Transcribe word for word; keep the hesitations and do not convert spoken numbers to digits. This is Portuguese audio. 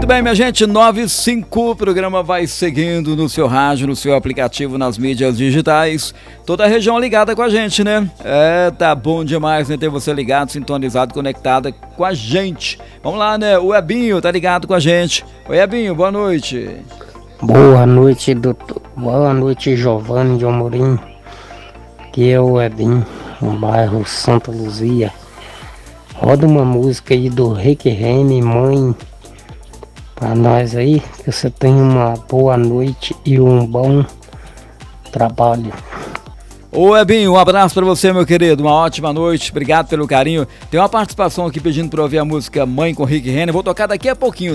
Muito bem, minha gente, nove e cinco, o programa vai seguindo no seu rádio, no seu aplicativo, nas mídias digitais. Toda a região ligada com a gente, né? É, tá bom demais, né? Ter você ligado, sintonizado, conectada com a gente. Vamos lá, né? O Ebinho tá ligado com a gente. Oi, Ebinho, boa noite. Boa noite, doutor. Boa noite, Giovanni de Amorim. Aqui é o Ebinho, no bairro Santa Luzia. Roda uma música aí do Rick Renner, Mãe, pra nós aí, que você tenha uma boa noite e um bom trabalho. Ô Ebinho, um abraço pra você, meu querido, uma ótima noite, obrigado pelo carinho. Tem uma participação aqui pedindo pra ouvir a música Mãe com Rick Renner, vou tocar daqui a pouquinho.